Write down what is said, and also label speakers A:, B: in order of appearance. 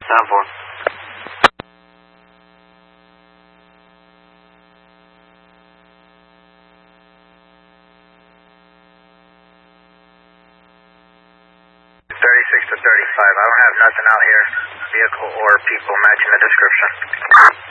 A: Down 4.
B: To 35. I don't have nothing out here, vehicle or people matching the description.